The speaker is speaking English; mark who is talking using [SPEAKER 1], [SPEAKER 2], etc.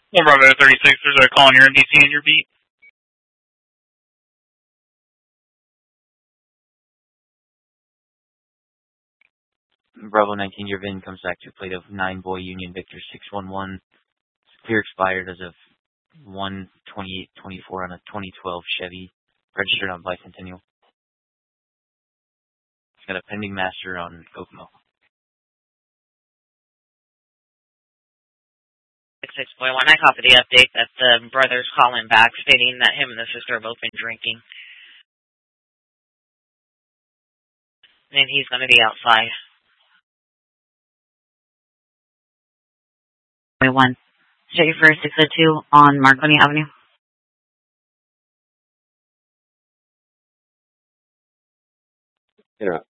[SPEAKER 1] Well, Bravo 36, there's a call on your NBC in your beat.
[SPEAKER 2] Bravo 19, your VIN comes back to a plate of 9 Boy Union Victor 611. It's clear expired as of 1/28/24 on a 2012 Chevy, registered on Bicentennial. It's got a pending master on Kokomo.
[SPEAKER 3] 6.1, I copy the update that the brother's calling back stating that him and the sister have both been drinking. And he's going to be outside.
[SPEAKER 4] 1. Steady for 602 on Marconi Avenue.
[SPEAKER 5] Interrupt.